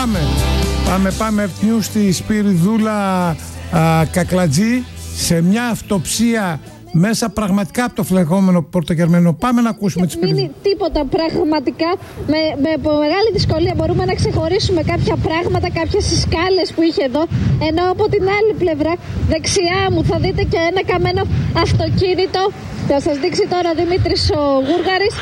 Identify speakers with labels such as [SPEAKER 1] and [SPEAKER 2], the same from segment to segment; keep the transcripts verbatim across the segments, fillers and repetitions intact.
[SPEAKER 1] πάμε. Πάμε, πάμε ευθυνού στη Σπυριδούλα α, Κακλατζή σε μια αυτοψία μέσα πραγματικά από το φλεγόμενο Πορτογερμενό. Πάμε να ακούσουμε τις
[SPEAKER 2] Σπυριδούλα. Μην τίποτα πραγματικά. Με, με μεγάλη δυσκολία μπορούμε να ξεχωρίσουμε κάποια πράγματα, κάποιες σκάλες που είχε εδώ. Ενώ από την άλλη πλευρά, δεξιά μου, θα δείτε και ένα καμένο αυτοκίνητο. Θα σας δείξει τώρα ο Δημήτρης ο Γούργαρης.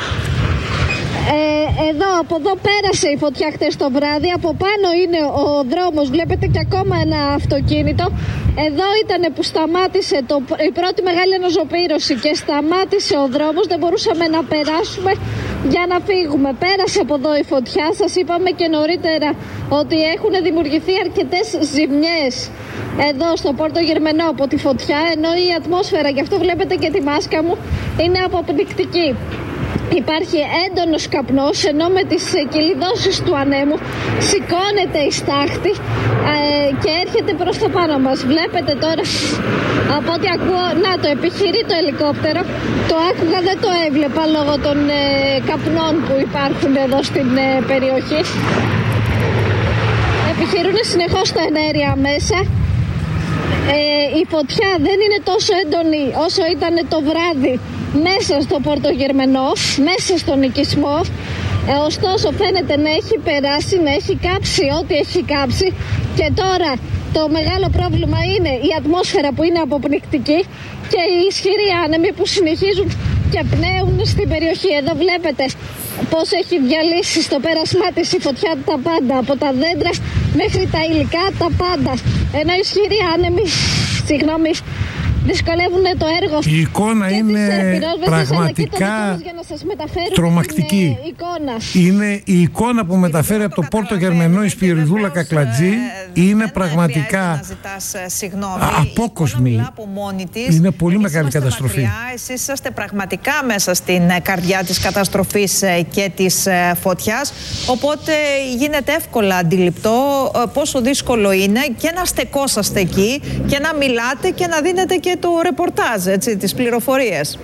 [SPEAKER 2] Ε, εδώ, από εδώ πέρασε η φωτιά χτες το βράδυ. Από πάνω είναι ο δρόμος, βλέπετε και ακόμα ένα αυτοκίνητο. Εδώ ήταν που σταμάτησε το, η πρώτη μεγάλη αναζωπήρωση και σταμάτησε ο δρόμος. Δεν μπορούσαμε να περάσουμε για να φύγουμε. Πέρασε από εδώ η φωτιά. Σας είπαμε και νωρίτερα ότι έχουν δημιουργηθεί αρκετές ζημιές εδώ στο Πορτογερμενό από τη φωτιά, ενώ η ατμόσφαιρα, γι' αυτό βλέπετε και τη μάσκα μου, είναι αποπνικτική. Υπάρχει έντονος καπνός, ενώ με τις κυλιδώσεις του ανέμου σηκώνεται η στάχτη ε, και έρχεται προς το πάνω μας. Βλέπετε τώρα, από ό,τι ακούω, να το επιχειρεί το ελικόπτερο. Το άκουγα, δεν το έβλεπα λόγω των ε, καπνών που υπάρχουν εδώ στην ε, περιοχή. Επιχειρούν συνεχώς τα εναέρια μέσα. Ε, η φωτιά δεν είναι τόσο έντονη όσο ήταν το βράδυ μέσα στο Πορτογερμενό, μέσα στον οικισμό. Ε, ωστόσο φαίνεται να έχει περάσει, να έχει κάψει ό,τι έχει κάψει. Και τώρα το μεγάλο πρόβλημα είναι η ατμόσφαιρα που είναι αποπνικτική και οι ισχυροί άνεμοι που συνεχίζουν και πνέουν στην περιοχή. Εδώ βλέπετε πώς έχει διαλύσει στο πέρασμά της η φωτιά τα πάντα, από τα δέντρα μέχρι τα υλικά, τα πάντα. Ενώ οι ισχυροί άνεμοι, συγγνώμη, δυσκολεύουν το έργο.
[SPEAKER 1] Η εικόνα είναι πραγματικά τρομακτική. Είναι η εικόνα που μεταφέρει από το Πορτογερμενό η Σπυριδούλα Κακλατζή. Είναι πραγματικά απόκοσμη. Είναι πολύ μεγάλη καταστροφή.
[SPEAKER 3] Εσείς είσαστε πραγματικά μέσα στην καρδιά της καταστροφής και της φωτιάς, οπότε γίνεται εύκολα αντιληπτό πόσο δύσκολο είναι και να στεκόσαστε εκεί και να μιλάτε και να δίνετε και το ρεπορτάζ, έτσι, τις πληροφορίες.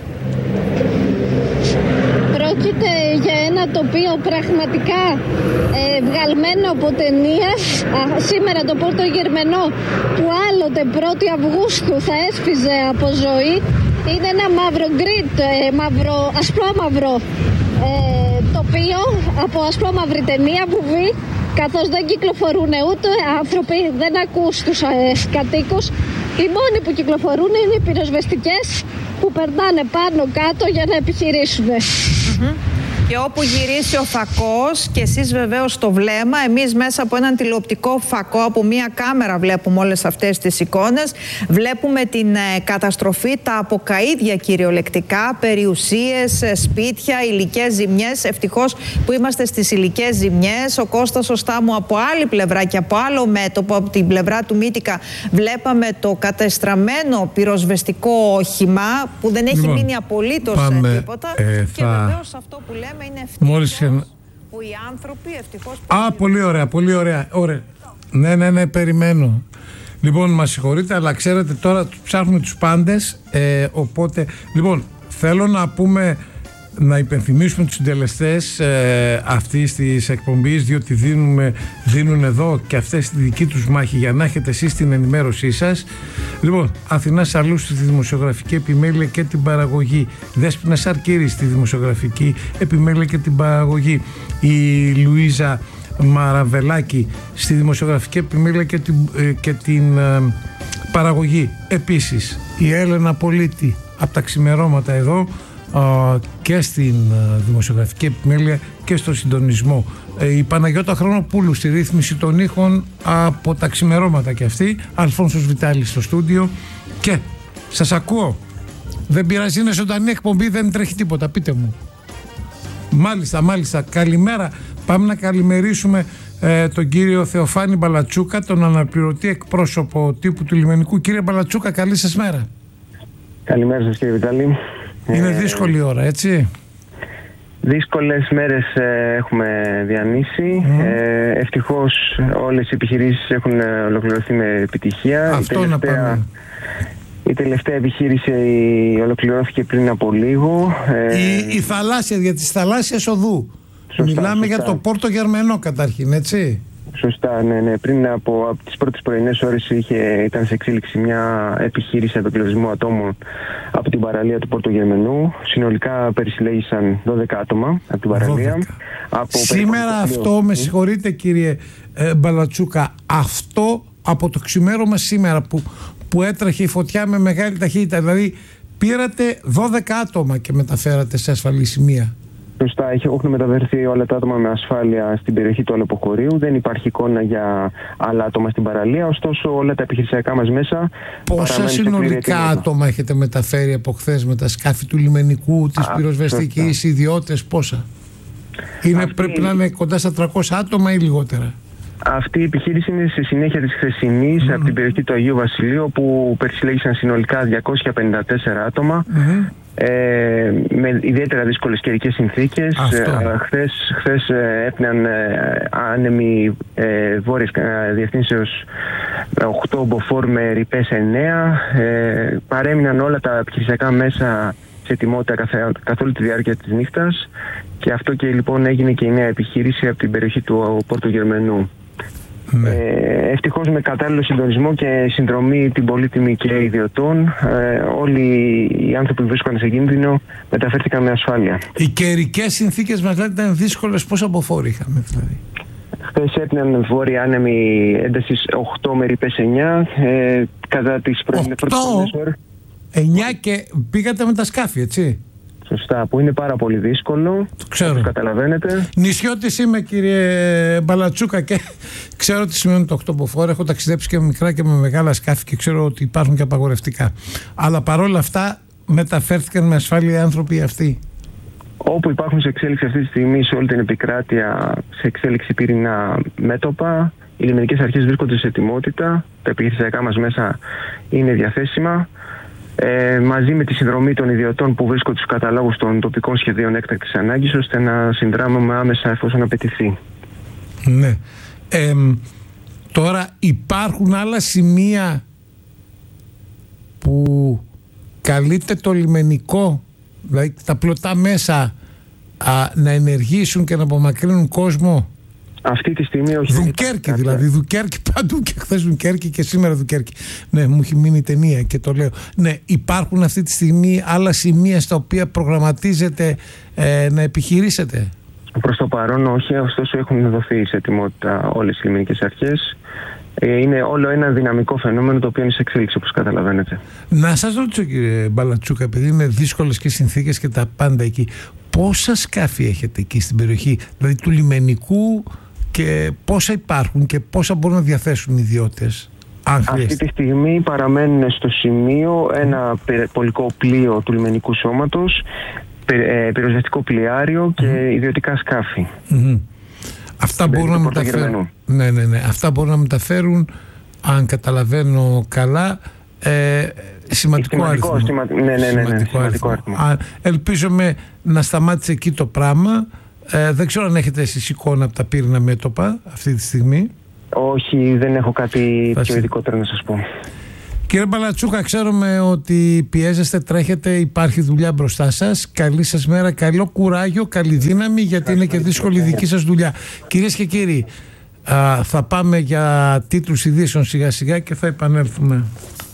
[SPEAKER 2] Πρόκειται για ένα τοπίο πραγματικά ε, βγαλμένο από ταινία. Σήμερα το Πορτογερμενό, που άλλοτε πρώτη Αυγούστου θα έσφιζε από ζωή, είναι ένα μαύρο γκριτ, ε, μαύρο, ασπρόμαυρο ε, τοπίο από ασπρόμαυρη ταινία, βουβή, καθώς δεν κυκλοφορούν ούτε άνθρωποι, δεν ακούς τους ε, κατοίκους. Οι μόνοι που κυκλοφορούν είναι οι πυροσβεστικές που περνάνε πάνω κάτω για να επιχειρήσουν.
[SPEAKER 3] Mm-hmm. Και όπου γυρίσει ο φακός και εσείς βεβαίως το βλέμμα, εμείς μέσα από έναν τηλεοπτικό φακό, από μία κάμερα βλέπουμε όλες αυτές τις εικόνες, βλέπουμε την ε, καταστροφή, τα αποκαΐδια κυριολεκτικά, περιουσίες, ε, σπίτια, υλικές ζημιές. Ευτυχώς που είμαστε στις υλικές ζημιές. Ο Κώστας σωστά μου από άλλη πλευρά και από άλλο μέτωπο, από την πλευρά του Μύτικα, βλέπαμε το κατεστραμμένο πυροσβεστικό όχημα που δεν έχει λοιπόν μείνει απολύτως πάμε, τίποτα. Ε, και θα... βεβαίως αυτό που λέμε είναι ευτυχώς Μόλις... που οι άνθρωποι ευτυχώς...
[SPEAKER 1] Α, πολύ ωραία, πολύ ωραία, ωραία. Ναι, ναι, ναι, περιμένω. Λοιπόν, μας συγχωρείτε, αλλά ξέρετε τώρα ψάχνουμε τους πάντες, ε, οπότε... Λοιπόν, θέλω να πούμε, να υπενθυμίσουμε τους συντελεστές ε, αυτής της εκπομπής, διότι δίνουμε, δίνουν εδώ και αυτές τη δική τους μάχη για να έχετε εσείς την ενημέρωσή σας. Λοιπόν, Αθηνά Σαλού στη δημοσιογραφική επιμέλεια και την παραγωγή, Δέσποινα Σαρκύρη στη δημοσιογραφική επιμέλεια και την παραγωγή, η Λουίζα Μαραβελάκη στη δημοσιογραφική επιμέλεια και την, ε, και την ε, παραγωγή. Επίσης η Έλενα Πολίτη από τα ξημερώματα εδώ, Uh, και στην uh, δημοσιογραφική επιμέλεια και στο συντονισμό, uh, η Παναγιώτα Χρονοπούλου στη ρύθμιση των ήχων από τα ξημερώματα και αυτή, Αλφόνσος Βιτάλης στο στούντιο. Και σας ακούω, δεν πειράζει, είναι ζωντανή εκπομπή, δεν τρέχει τίποτα, πείτε μου. Μάλιστα, μάλιστα, καλημέρα. Πάμε να καλημερίσουμε ε, τον κύριο Θεοφάνη Μπαλατσούκα, τον αναπληρωτή εκπρόσωπο τύπου του Λιμενικού. Κύριε Μπαλατσούκα, καλή σας μέρα.
[SPEAKER 4] Καλημέρα σας κύριε Βιτάλη.
[SPEAKER 1] Είναι δύσκολη ώρα, έτσι.
[SPEAKER 4] Δύσκολες μέρες ε, έχουμε διανύσει. Mm. Ε, ευτυχώς όλες οι επιχειρήσεις έχουν ολοκληρωθεί με επιτυχία.
[SPEAKER 1] Αυτό
[SPEAKER 4] η τελευταία,
[SPEAKER 1] να πάμε.
[SPEAKER 4] Η τελευταία επιχείρηση ολοκληρώθηκε πριν από λίγο.
[SPEAKER 1] Η, η θαλάσσια, για τις θαλάσσιες οδού. Σωστά, Μιλάμε σωστά. για το Πορτογερμενό καταρχήν, έτσι.
[SPEAKER 4] Σωστά, ναι, ναι. Πριν από, από τις πρώτες πρωινές ώρες είχε, ήταν σε εξέλιξη μια επιχείρηση απεκλωβισμού ατόμων από την παραλία του Πορτογερμενού. Συνολικά περισυλλέγησαν δώδεκα άτομα από την παραλία. Από
[SPEAKER 1] Σήμερα αυτό, με συγχωρείτε κύριε ε, Μπαλατσούκα, αυτό από το ξημέρωμα σήμερα που, που έτρεχε η φωτιά με μεγάλη ταχύτητα, δηλαδή πήρατε δώδεκα άτομα και μεταφέρατε σε ασφαλή σημεία.
[SPEAKER 4] Σωστά, έχουν μεταφερθεί όλα τα άτομα με ασφάλεια στην περιοχή του αλεποχωρίου. Δεν υπάρχει εικόνα για άλλα άτομα στην παραλία, ωστόσο όλα τα επιχειρησιακά μας μέσα.
[SPEAKER 1] Πόσα συνολικά άτομα έχετε μεταφέρει από χθες με τα σκάφη του λιμενικού, της πυροσβεστικής, ιδιώτες, πόσα? Είναι, Αυτή... Πρέπει να είναι κοντά στα τριακόσια άτομα ή λιγότερα?
[SPEAKER 4] Αυτή η επιχείρηση είναι σε συνέχεια της χθεσινής mm-hmm. από την περιοχή του Αγίου Βασιλείου, όπου περισυλλέγησαν συνολικά διακόσια πενήντα τέσσερα άτομα. Mm-hmm. Ε, με ιδιαίτερα δύσκολες καιρικές συνθήκες. Ε, χθες, χθες ε, έπνεαν ε, άνεμοι ε, βόρειες ε, διευθύνσεως οκτώ μποφόρ με ρηπές εννέα. Ε, παρέμειναν όλα τα επιχειρησιακά μέσα σε ετοιμότητα καθ, καθ' όλη τη διάρκεια της νύχτας, και αυτό και λοιπόν έγινε και η νέα επιχείρηση από την περιοχή του Πορτογερμενού. Ναι. Ε, ευτυχώς με κατάλληλο συντονισμό και συνδρομή την πολύτιμη και ιδιωτών, ε, όλοι οι άνθρωποι που βρίσκονταν σε κίνδυνο μεταφέρθηκαν με ασφάλεια.
[SPEAKER 1] Οι καιρικές συνθήκες μας λέτε ήταν δύσκολες, πόσο αποφόροι είχαμε δηλαδή?
[SPEAKER 4] Χθες έπνεαν βόρεια άνεμοι έντασης οκτώ με ρηπές εννέα, ε, κατά τις πρωινές ώρες.
[SPEAKER 1] εννέα και πήγατε με τα σκάφη, έτσι?
[SPEAKER 4] Σωστά, που είναι πάρα πολύ δύσκολο.
[SPEAKER 1] Το ξέρω.
[SPEAKER 4] Όπως καταλαβαίνετε.
[SPEAKER 1] Νησιώτης είμαι, κύριε Μπαλατσούκα, και ξέρω τι σημαίνει το οκτώ μποφόρ. Έχω ταξιδέψει και με μικρά και με μεγάλα σκάφη και ξέρω ότι υπάρχουν και απαγορευτικά. Αλλά παρόλα αυτά μεταφέρθηκαν με ασφάλεια οι άνθρωποι αυτοί.
[SPEAKER 4] Όπου υπάρχουν σε εξέλιξη αυτή τη στιγμή σε όλη την επικράτεια, σε εξέλιξη πυρηνά μέτωπα, οι λιμενικές αρχές βρίσκονται σε ετοιμότητα. Τα επιχειρησιακά μας μέσα είναι διαθέσιμα. Ε, μαζί με τη συνδρομή των ιδιωτών που βρίσκονται στους καταλόγους των τοπικών σχεδίων έκτακτης ανάγκης, ώστε να συνδράμουμε άμεσα εφόσον απαιτηθεί.
[SPEAKER 1] Ναι. Ε, τώρα υπάρχουν άλλα σημεία που καλείται το λιμενικό, δηλαδή τα πλωτά μέσα, α, να ενεργήσουν και να απομακρύνουν κόσμο?
[SPEAKER 4] Αυτή τη στιγμή όχι.
[SPEAKER 1] Δουνκέρκη δηλαδή, Δουνκέρκη παντού, και χθες Δουνκέρκη και σήμερα Δουνκέρκη. Ναι, μου έχει μείνει ταινία και το λέω. Ναι, υπάρχουν αυτή τη στιγμή άλλα σημεία στα οποία προγραμματίζετε ε, να επιχειρήσετε?
[SPEAKER 4] Προς το παρόν όχι, ωστόσο έχουν δοθεί σε ετοιμότητα όλες οι λιμενικές αρχές. Ε, είναι όλο ένα δυναμικό φαινόμενο το οποίο είναι σε εξέλιξη, όπως καταλαβαίνετε.
[SPEAKER 1] Να σας ρωτήσω, κύριε Μπαλατσούκα, επειδή είναι δύσκολες και συνθήκες και τα πάντα εκεί, πόσα σκάφη έχετε εκεί στην περιοχή, δηλαδή του λιμενικού, και πόσα υπάρχουν και πόσα μπορούν να διαθέσουν οι ιδιώτες?
[SPEAKER 4] Αυτή τη στιγμή παραμένουν στο σημείο ένα πολικό πλοίο του λιμενικού σώματος, πυροσβεστικό πλοιάριο και mm-hmm. ιδιωτικά σκάφη. Mm-hmm.
[SPEAKER 1] Αυτά μπορούν να μεταφέρουν. Ναι, ναι, ναι. Αυτά μπορούν να μεταφέρουν, αν καταλαβαίνω καλά, ε, σημαντικό, σημαντικό αριθμό.
[SPEAKER 4] Σημα... Ναι, ναι, ναι, ναι, σημαντικό, σημαντικό αριθμό.
[SPEAKER 1] αριθμό. Ελπίζομαι να σταμάτησε εκεί το πράγμα. Ε, δεν ξέρω αν έχετε εσείς εικόνα από τα πύρινα μέτωπα αυτή τη στιγμή.
[SPEAKER 4] Όχι, δεν έχω κάτι πιο ειδικότερο να σας πω.
[SPEAKER 1] Κύριε Μπαλατσούκα, ξέρουμε ότι πιέζεστε, τρέχετε, υπάρχει δουλειά μπροστά σας. Καλή σας μέρα, καλό κουράγιο, καλή δύναμη, γιατί είναι και δύσκολη η δική σας δουλειά. Κυρίες και κύριοι, α, θα πάμε για τίτλους ειδήσεων σιγά σιγά και θα επανέλθουμε.